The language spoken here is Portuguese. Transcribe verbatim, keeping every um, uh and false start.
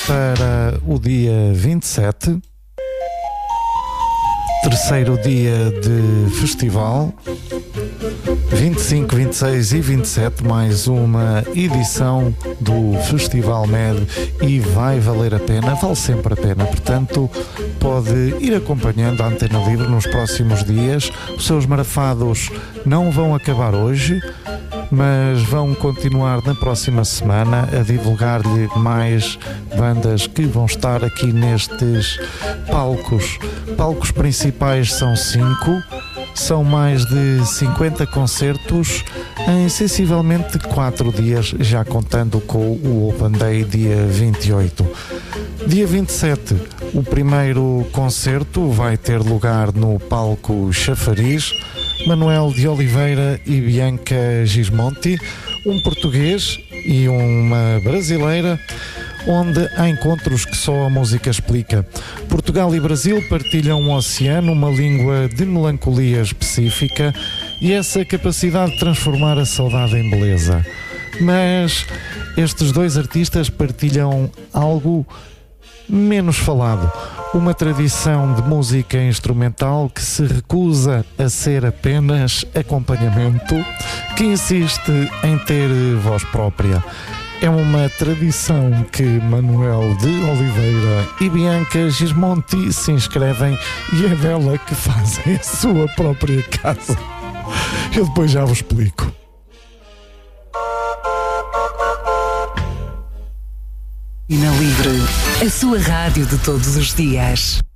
para o dia vinte e sete, terceiro dia de festival, vinte e cinco, vinte e seis e vinte e sete, mais uma edição do Festival Med e vai valer a pena, vale sempre a pena, portanto pode ir acompanhando a Antena Livre nos próximos dias. Os seus marafados não vão acabar hoje, mas vão continuar na próxima semana a divulgar-lhe mais bandas que vão estar aqui nestes palcos. Palcos principais são cinco, são mais de cinquenta concertos em sensivelmente quatro dias, já contando com o Open Day dia vinte e oito. Dia vinte e sete, o primeiro concerto vai ter lugar no palco Chafariz. Manuel de Oliveira e Bianca Gismonti, um português e uma brasileira, onde há encontros que só a música explica. Portugal e Brasil partilham um oceano, uma língua de melancolia específica e essa capacidade de transformar a saudade em beleza. Mas estes dois artistas partilham algo menos falado, uma tradição de música instrumental que se recusa a ser apenas acompanhamento, que insiste em ter voz própria. É uma tradição que Manuel de Oliveira e Bianca Gismonti se inscrevem e é dela que fazem a sua própria casa. Eu depois já vos explico. Antena Livre, a sua rádio de todos os dias.